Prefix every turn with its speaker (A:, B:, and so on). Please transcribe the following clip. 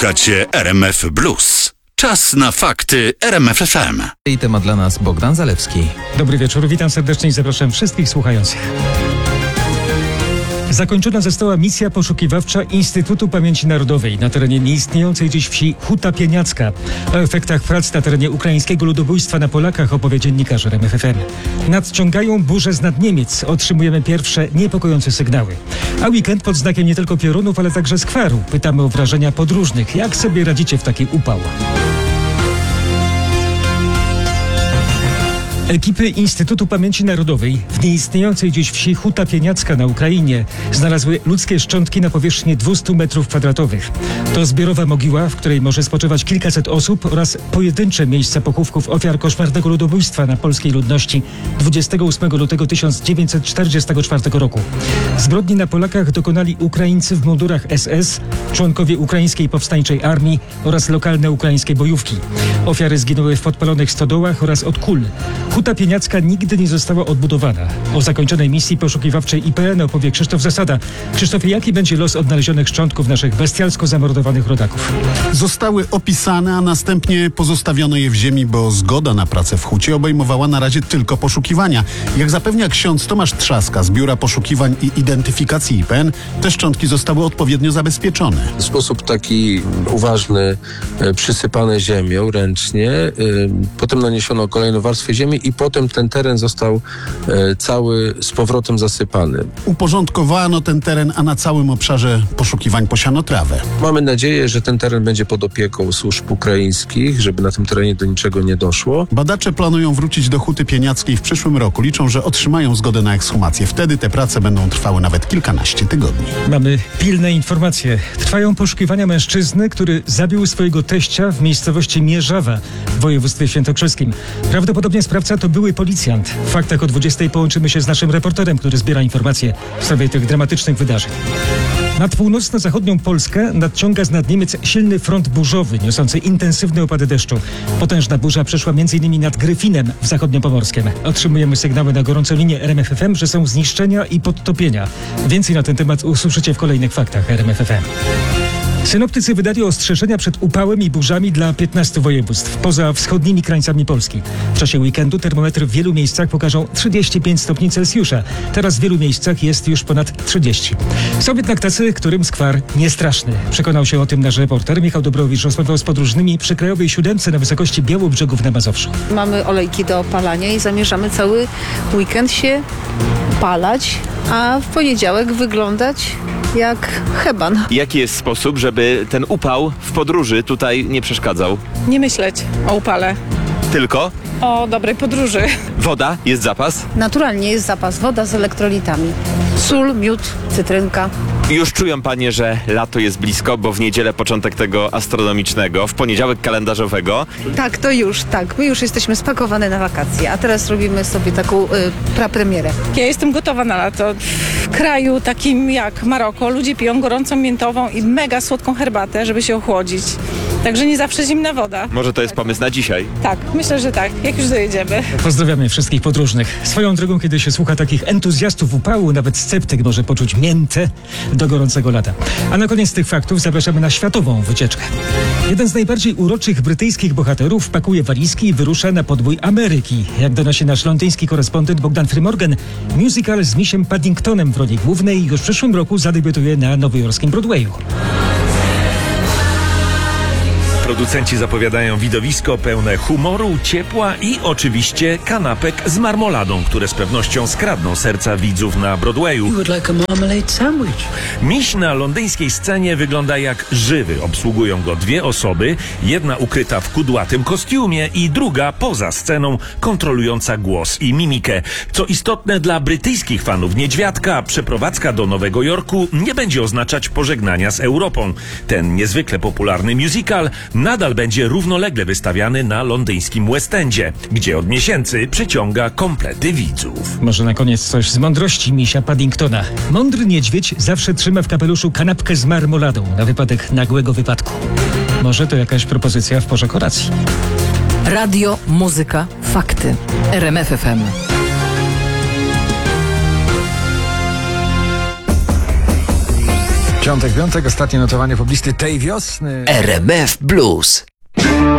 A: Słuchacie RMF Blues. Czas na fakty RMF FM.
B: I temat dla nas Bogdan Zalewski.
C: Dobry wieczór, witam serdecznie i zapraszam wszystkich słuchających. Zakończona została misja poszukiwawcza Instytutu Pamięci Narodowej na terenie nieistniejącej dziś wsi Huta Pieniacka. O efektach prac na terenie ukraińskiego ludobójstwa na Polakach opowie dziennikarz RMF FM. Nadciągają burze z nad Niemiec. Otrzymujemy pierwsze niepokojące sygnały. A weekend pod znakiem nie tylko piorunów, ale także skwaru. Pytamy o wrażenia podróżnych. Jak sobie radzicie w taki upał? Ekipy Instytutu Pamięci Narodowej w nieistniejącej dziś wsi Huta Pieniacka na Ukrainie znalazły ludzkie szczątki na powierzchni 200 m2. To zbiorowa mogiła, w której może spoczywać kilkaset osób oraz pojedyncze miejsca pochówków ofiar koszmarnego ludobójstwa na polskiej ludności 28 lutego 1944 roku. Zbrodni na Polakach dokonali Ukraińcy w mundurach SS, członkowie ukraińskiej powstańczej armii oraz lokalne ukraińskie bojówki. Ofiary zginęły w podpalonych stodołach oraz od kul. Huta Pieniacka nigdy nie została odbudowana. O zakończonej misji poszukiwawczej IPN opowie Krzysztof Zasada. Krzysztofie, jaki będzie los odnalezionych szczątków naszych bestialsko zamordowanych rodaków?
D: Zostały opisane, a następnie pozostawiono je w ziemi, bo zgoda na pracę w hucie obejmowała na razie tylko poszukiwania. Jak zapewnia ksiądz Tomasz Trzaska z Biura Poszukiwań i Identyfikacji IPN, te szczątki zostały odpowiednio zabezpieczone.
E: W sposób taki uważny przysypane ziemią ręcznie, potem naniesiono kolejną warstwę ziemi i potem ten teren został cały z powrotem zasypany.
D: Uporządkowano ten teren, a na całym obszarze poszukiwań posiano trawę.
E: Mamy nadzieję, że ten teren będzie pod opieką służb ukraińskich, żeby na tym terenie do niczego nie doszło.
D: Badacze planują wrócić do Huty Pieniackiej w przyszłym roku. Liczą, że otrzymają zgodę na ekshumację. Wtedy te prace będą trwały nawet kilkanaście tygodni.
C: Mamy pilne informacje. Trwają poszukiwania mężczyzny, który zabił swojego teścia w miejscowości Mierzawa w województwie świętokrzyskim. Prawdopodobnie sprawca to były policjant. W faktach o 20:00 połączymy się z naszym reporterem, który zbiera informacje w sprawie tych dramatycznych wydarzeń. Nad północno-zachodnią Polskę nadciąga z nad Niemiec silny front burzowy, niosący intensywne opady deszczu. Potężna burza przeszła m.in. nad Gryfinem w zachodniopomorskiem. Otrzymujemy sygnały na gorącą linię RMF FM, że są zniszczenia i podtopienia. Więcej na ten temat usłyszycie w kolejnych faktach RMF FM. Synoptycy wydali ostrzeżenia przed upałem i burzami dla 15 województw poza wschodnimi krańcami Polski. W czasie weekendu termometry w wielu miejscach pokażą 35 stopni Celsjusza. Teraz w wielu miejscach jest już ponad 30. Są jednak tacy, którym skwar nie straszny. Przekonał się o tym nasz reporter Michał Dobrowicz. Rozmawiał z podróżnymi przy Krajowej 7 na wysokości Białobrzegów na Mazowszu.
F: Mamy olejki do opalania i zamierzamy cały weekend się palać, a w poniedziałek wyglądać jak heban.
G: Jaki jest sposób, żeby ten upał w podróży tutaj nie przeszkadzał?
H: Nie myśleć o upale,
G: Tylko
H: o dobrej podróży.
G: woda, jest zapas.
F: Naturalnie jest zapas, woda z elektrolitami. Sól, miód, cytrynka.
G: Już czują panie, że lato jest blisko, bo w niedzielę początek tego astronomicznego, w poniedziałek kalendarzowego.
F: Tak, to już, tak. My już jesteśmy spakowane na wakacje, a teraz robimy sobie taką prapremierę.
H: Ja jestem gotowa na lato. W kraju takim jak Maroko ludzie piją gorącą miętową i mega słodką herbatę, żeby się ochłodzić. Także nie zawsze zimna woda.
G: Może to jest pomysł na dzisiaj?
H: Tak, myślę, że tak, jak już dojedziemy.
C: Pozdrawiamy wszystkich podróżnych. Swoją drogą, kiedy się słucha takich entuzjastów upału, nawet sceptyk może poczuć miętę do gorącego lata. A na koniec tych faktów zapraszamy na światową wycieczkę. Jeden z najbardziej uroczych brytyjskich bohaterów pakuje walizki i wyrusza na podbój Ameryki. Jak donosi nasz londyński korespondent Bogdan Frymorgan, musical z misiem Paddingtonem w roli głównej już w przyszłym roku zadebiutuje na nowojorskim Broadwayu.
I: Producenci zapowiadają widowisko pełne humoru, ciepła i oczywiście kanapek z marmoladą, które z pewnością skradną serca widzów na Broadwayu. Miś na londyńskiej scenie wygląda jak żywy. Obsługują go dwie osoby, jedna ukryta w kudłatym kostiumie i druga poza sceną, kontrolująca głos i mimikę. Co istotne dla brytyjskich fanów Niedźwiadka, przeprowadzka do Nowego Jorku nie będzie oznaczać pożegnania z Europą. Ten niezwykle popularny musical nadal będzie równolegle wystawiany na londyńskim West Endzie, gdzie od miesięcy przyciąga komplety widzów.
C: Może na koniec coś z mądrości misia Paddingtona. Mądry niedźwiedź zawsze trzyma w kapeluszu kanapkę z marmoladą na wypadek nagłego wypadku. Może to jakaś propozycja w porze kolacji.
J: Radio, muzyka, fakty. RMF FM.
K: Piątek, ostatnie notowanie poblisty tej wiosny.
L: RMF Blues.